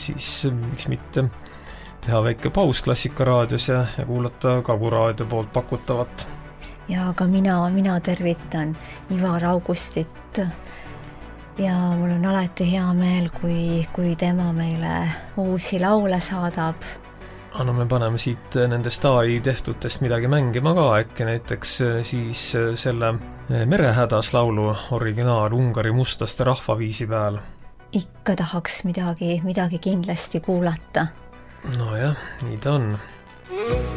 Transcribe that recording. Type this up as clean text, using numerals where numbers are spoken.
siis miks mitte teha väike paus Klassikaraadios ja kuulata Kagu Raadio poolt pakutavat. Ja ka mina tervitan Ivar Augustit ja mul on alati hea meel, kui tema meile uusi laule saadab. No me paneme siit nendest AI tehtutest midagi mängima ka, äkki näiteks siis selle Merehädas laulu originaal Ungari mustlaste rahvaviisi peal. Ikka tahaks midagi kindlasti kuulata. No jah, nii ta on.